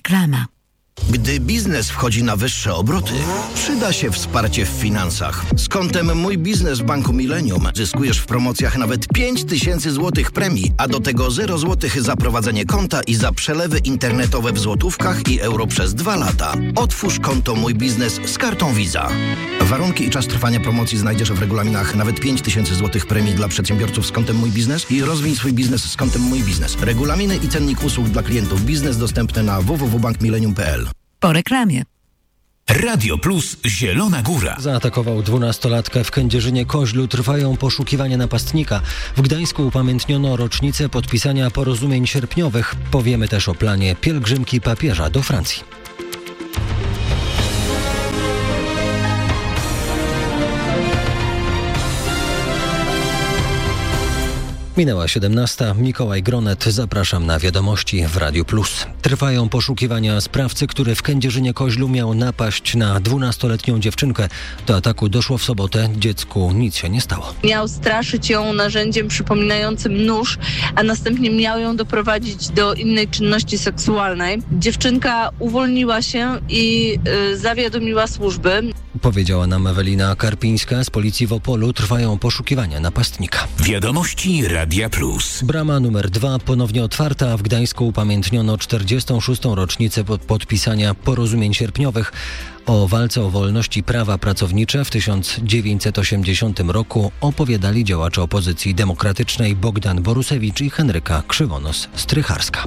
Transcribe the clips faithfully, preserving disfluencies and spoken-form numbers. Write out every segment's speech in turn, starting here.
Reklama. Gdy biznes wchodzi na wyższe obroty, przyda się wsparcie w finansach. Z kontem Mój Biznes w Banku Millennium zyskujesz w promocjach nawet pięć tysięcy złotych premii, a do tego zero złotych za prowadzenie konta i za przelewy internetowe w złotówkach i euro przez dwa lata. Otwórz konto Mój Biznes z kartą Visa. Warunki i czas trwania promocji znajdziesz w regulaminach. Nawet pięć tysięcy złotych premii dla przedsiębiorców z kontem Mój Biznes i rozwij swój biznes z kontem Mój Biznes. Regulaminy i cennik usług dla klientów biznes dostępne na w w w kropka bank millennium kropka p l. Po reklamie. Radio Plus Zielona Góra. Zaatakował dwunastolatkę w Kędzierzynie-Koźlu. Trwają poszukiwania napastnika. W Gdańsku upamiętniono rocznicę podpisania porozumień sierpniowych. Powiemy też o planie pielgrzymki papieża do Francji. Minęła siedemnasta. Mikołaj Gronet. Zapraszam na wiadomości w Radiu Plus. Trwają poszukiwania sprawcy, który w Kędzierzynie-Koźlu miał napaść na dwunastoletnią dziewczynkę. Do ataku doszło w sobotę. Dziecku nic się nie stało. Miał straszyć ją narzędziem przypominającym nóż, a następnie miał ją doprowadzić do innej czynności seksualnej. Dziewczynka uwolniła się i y, zawiadomiła służby. Powiedziała nam Ewelina Karpińska z policji w Opolu. Trwają poszukiwania napastnika. Wiadomości Radia Plus. Brama numer dwa ponownie otwarta. W Gdańsku upamiętniono czterdziestą szóstą rocznicę podpisania porozumień sierpniowych. O walce o wolność i prawa pracownicze w tysiąc dziewięćset osiemdziesiątym roku opowiadali działacze opozycji demokratycznej Bogdan Borusewicz i Henryka Krzywonos-Strycharska.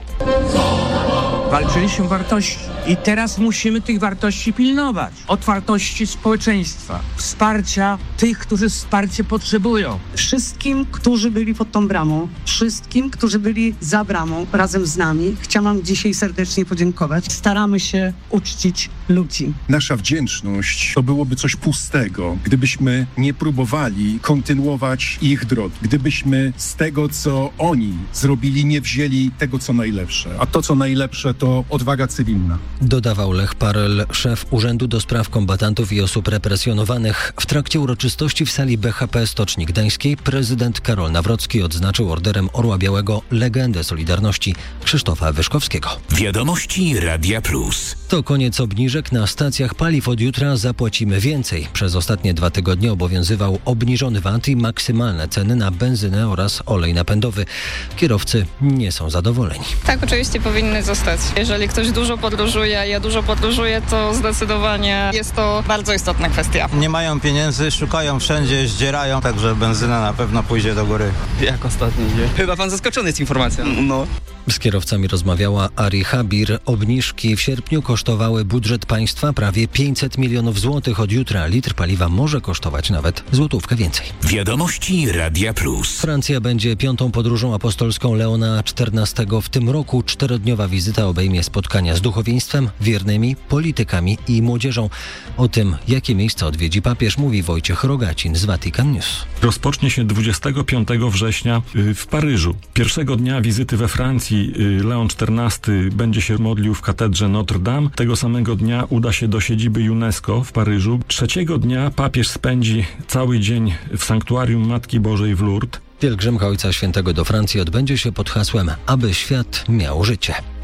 Walczyliśmy o wartości i teraz musimy tych wartości pilnować. Otwartości społeczeństwa, wsparcia tych, którzy wsparcie potrzebują. Wszystkim, którzy byli pod tą bramą, wszystkim, którzy byli za bramą razem z nami, chciałam dzisiaj serdecznie podziękować. Staramy się uczcić ludzi. Nasza wdzięczność to byłoby coś pustego, gdybyśmy nie próbowali kontynuować ich drogi. Gdybyśmy z tego, co oni zrobili, nie wzięli tego, co najlepsze. A to, co najlepsze, to odwaga cywilna. Dodawał Lech Parel, szef Urzędu do Spraw Kombatantów i Osób Represjonowanych. W trakcie uroczystości w sali B H P Stoczni Gdańskiej prezydent Karol Nawrocki odznaczył orderem Orła Białego legendę Solidarności Krzysztofa Wyszkowskiego. Wiadomości Radia Plus. To koniec obniżek na stacjach paliw. Od jutra zapłacimy więcej. Przez ostatnie dwa tygodnie obowiązywał obniżony V A T i maksymalne ceny na benzynę oraz olej napędowy. Kierowcy nie są zadowoleni. Tak, oczywiście powinny zostać. Jeżeli ktoś dużo podróżuje, a ja dużo podróżuję, to zdecydowanie jest to bardzo istotna kwestia. Nie mają pieniędzy, szukają wszędzie, zdzierają, także benzyna na pewno pójdzie do góry. Jak ostatnio idzie? Chyba pan zaskoczony jest informacją. No. Z kierowcami rozmawiała Ari Habir. Obniżki w sierpniu kosztowały budżet państwa prawie pięćset milionów złotych. Od jutra litr paliwa może kosztować nawet złotówkę więcej. Wiadomości Radia Plus. Francja będzie piątą podróżą apostolską Leona czternastego w tym roku. Czterodniowa wizyta obejmie spotkania z duchowieństwem, wiernymi, politykami i młodzieżą. O tym, jakie miejsca odwiedzi papież, mówi Wojciech Rogacin z Vatican News. Rozpocznie się dwudziestego piątego września w Paryżu. Pierwszego dnia wizyty we Francji Leon czternasty będzie się modlił w katedrze Notre Dame. Tego samego dnia uda się do siedziby UNESCO w Paryżu. Trzeciego dnia papież spędzi cały dzień w sanktuarium Matki Bożej w Lourdes. Pielgrzymka Ojca Świętego do Francji odbędzie się pod hasłem „Aby świat miał życie”.